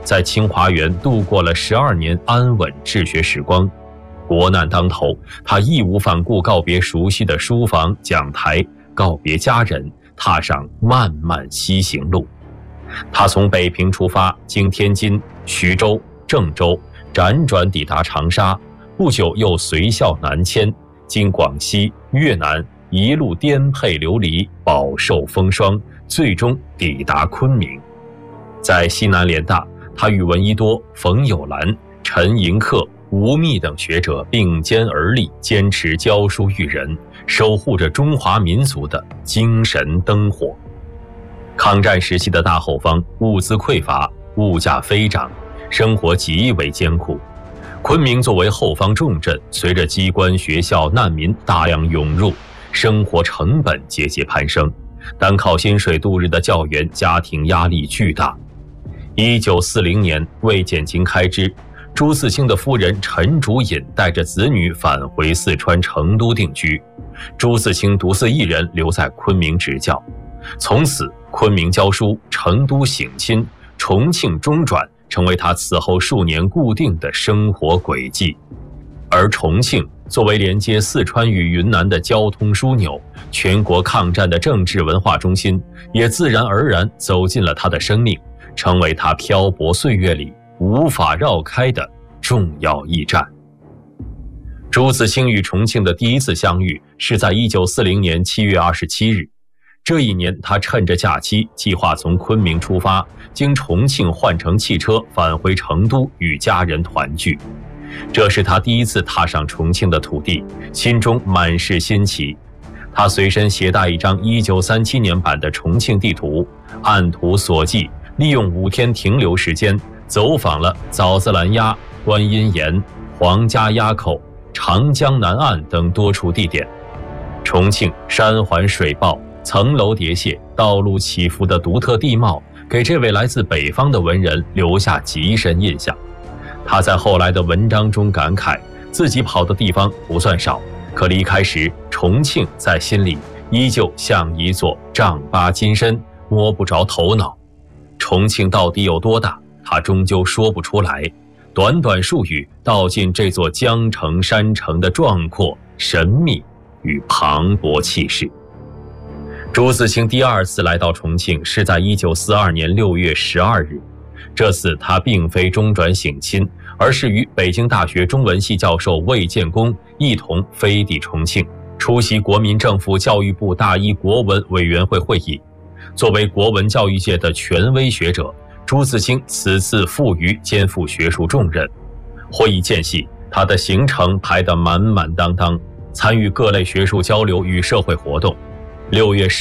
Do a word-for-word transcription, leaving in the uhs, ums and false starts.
在清华园度过了十二年安稳治学时光。国难当头，他义无反顾告别熟悉的书房讲台，告别家人，踏上漫漫西行路。他从北平出发，经天津、徐州、郑州，辗转抵达长沙，不久又随校南迁，经广西、越南，一路颠沛流离，饱受风霜，最终抵达昆明。在西南联大，他与闻一多、冯友兰、陈寅恪、吴宓等学者并肩而立，坚持教书育人，守护着中华民族的精神灯火。抗战时期的大后方，物资匮乏，物价飞涨，生活极为艰苦。昆明作为后方重镇，随着机关、学校、难民大量涌入，生活成本节节攀升，单靠薪水度日的教员家庭压力巨大。一九四零年，为减轻开支，朱自清的夫人陈竹隐带着子女返回四川成都定居，朱自清独自一人留在昆明执教。从此，昆明教书，成都省亲，重庆中转，成为他此后数年固定的生活轨迹。而重庆作为连接四川与云南的交通枢纽，全国抗战的政治文化中心，也自然而然走进了他的生命，成为他漂泊岁月里无法绕开的重要驿站。朱自清与重庆的第一次相遇是在一九四零年七月二十七日。这一年，他趁着假期，计划从昆明出发，经重庆换乘汽车返回成都与家人团聚。这是他第一次踏上重庆的土地，心中满是新奇。他随身携带一张一九三七年版的重庆地图，按图索骥，利用五天停留时间，走访了枣子栏崖、观音岩、黄家垭口、长江南岸等多处地点。重庆山环水抱，层楼叠泻，道路起伏的独特地貌，给这位来自北方的文人留下极深印象。他在后来的文章中感慨，自己跑的地方不算少，可离开时，重庆在心里依旧像一座丈八金身，摸不着头脑。重庆到底有多大，他终究说不出来。短短数语，道尽这座江城山城的壮阔、神秘与磅礴气势。朱自清第二次来到重庆是在一九四二年六月十二日，这次他并非中转省亲，而是与北京大学中文系教授魏建功一同飞抵重庆，出席国民政府教育部大一国文委员会会议。作为国文教育界的权威学者，朱自清此次赴渝肩负学术重任。会议间隙，他的行程排得满满当当，参与各类学术交流与社会活动。六月